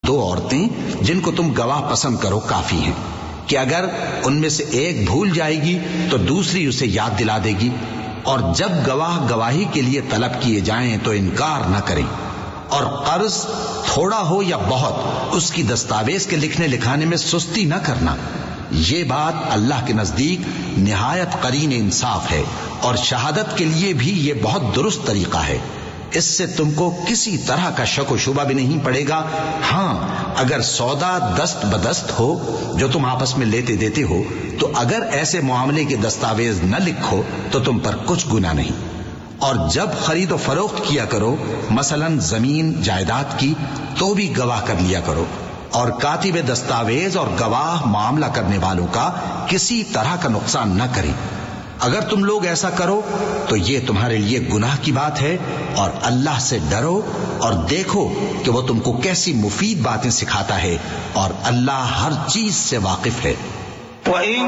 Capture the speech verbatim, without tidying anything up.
دو عورتیں جن کو تم گواہ پسند کرو کافی ہیں کہ اگر ان میں سے ایک بھول جائے گی تو دوسری اسے یاد دلا دے گی، اور جب گواہ گواہی کے لیے طلب کیے جائیں تو انکار نہ کریں، اور قرض تھوڑا ہو یا بہت اس کی دستاویز کے لکھنے لکھانے میں سستی نہ کرنا۔ یہ بات اللہ کے نزدیک نہایت قرین انصاف ہے، اور شہادت کے لیے بھی یہ بہت درست طریقہ ہے۔ اس سے تم کو کسی طرح کا شک و شبہ بھی نہیں پڑے گا۔ ہاں اگر سودا دست بدست ہو جو تم آپس میں لیتے دیتے ہو تو اگر ایسے معاملے کے دستاویز نہ لکھو تو تم پر کچھ گناہ نہیں۔ اور جب خرید و فروخت کیا کرو، مثلا زمین جائیداد کی، تو بھی گواہ کر لیا کرو، اور کاتب دستاویز اور گواہ معاملہ کرنے والوں کا کسی طرح کا نقصان نہ کریں۔ اگر تم لوگ ایسا کرو تو یہ تمہارے لیے گناہ کی بات ہے، اور اللہ سے ڈرو اور دیکھو کہ وہ تم کو کیسی مفید باتیں سکھاتا ہے، اور اللہ ہر چیز سے واقف ہے۔ وَإِن